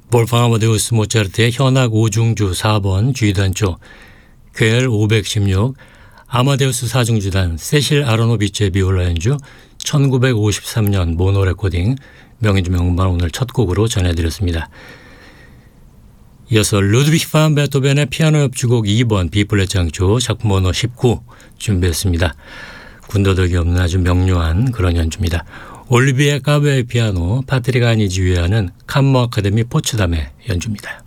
볼프강 아마데우스 모차르트의 현악 5중주 4번 G단조, 퀘엘 516, 아마데우스 4중주단 세실 아로노비치의 비올라 연주, 1953년 모노 레코딩, 명인주 명반 오늘 첫 곡으로 전해드렸습니다. 이어서 루드비히 반 베토벤의 피아노 협주곡 2번 B플랫 장조 작품 번호 19 준비했습니다. 군더더기 없는 아주 명료한 그런 연주입니다. 올리비에 까베의 피아노, 파트리가 아니 지휘하는 칸모 아카데미 포츠담의 연주입니다.